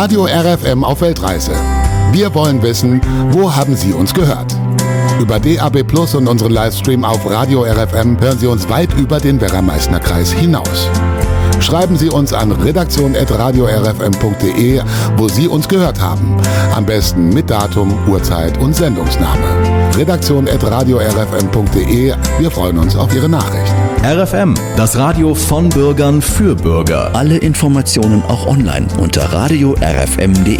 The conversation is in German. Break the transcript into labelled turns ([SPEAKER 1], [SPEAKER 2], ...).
[SPEAKER 1] Radio RFM auf Weltreise. Wir wollen wissen, wo haben Sie uns gehört? Über DAB+ und unseren Livestream auf Radio RFM hören Sie uns weit über den Werra-Meißner-Kreis hinaus. Schreiben Sie uns an redaktion@radiorfm.de, wo Sie uns gehört haben. Am besten mit Datum, Uhrzeit und Sendungsname. redaktion@radiorfm.de. Wir freuen uns auf Ihre Nachricht.
[SPEAKER 2] RFM, das Radio von Bürgern für Bürger.
[SPEAKER 3] Alle Informationen auch online unter radiorfm.de.